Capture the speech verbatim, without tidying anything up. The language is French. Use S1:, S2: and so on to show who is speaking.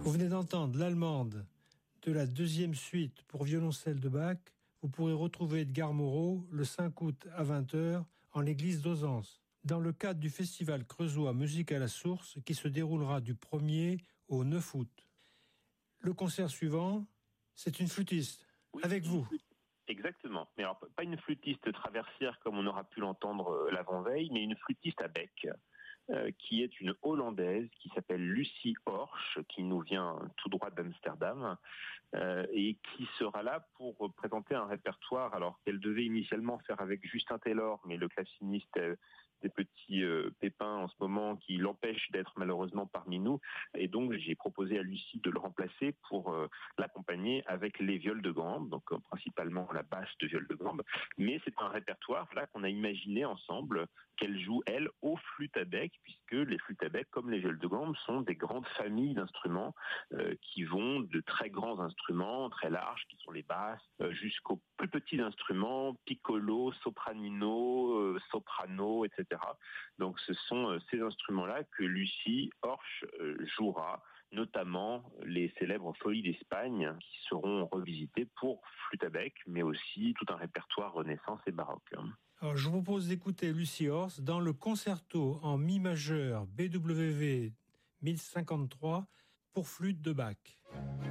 S1: Vous venez d'entendre l'allemande de la deuxième suite pour violoncelle de Bach. Vous pourrez retrouver Edgar Moreau le cinq août à vingt heures en l'église d'Auzance, dans le cadre du festival creusois Musique à la source qui se déroulera du premier au neuf août. Le concert suivant, c'est une flûtiste, oui, avec vous.
S2: Exactement. Mais alors, pas une flûtiste traversière comme on aura pu l'entendre l'avant-veille, mais une flûtiste à bec, euh, qui est une Hollandaise qui s'appelle Lucie Horsch, qui nous vient tout droit d'Amsterdam, euh, et qui sera là pour présenter un répertoire, alors qu'elle devait initialement faire avec Justin Taylor, mais le claveciniste euh, des petits euh, pépins en ce moment qui l'empêchent d'être malheureusement parmi nous. Et donc, j'ai proposé à Lucie de le remplacer pour euh, l'accompagner avec les viols de gambe, donc euh, principalement la basse de viol de gambe. Mais c'est un répertoire là qu'on a imaginé ensemble, qu'elle joue, elle, aux flûtes à bec, puisque les flûtes à bec, comme les viols de gambe, sont des grandes familles d'instruments euh, qui vont de très grands instruments, très larges, qui sont les basses, euh, jusqu'aux plus petits instruments, piccolo, sopranino, euh, soprano, et cetera. Donc ce sont euh, ces instruments-là que Lucie Horsch euh, jouera, notamment les célèbres Folies d'Espagne qui seront revisitées pour flûte à bec, mais aussi tout un répertoire Renaissance et baroque.
S1: Alors, je vous propose d'écouter Lucie Horsch dans le concerto en mi majeur B W V mille cinquante-trois pour flûte de Bach.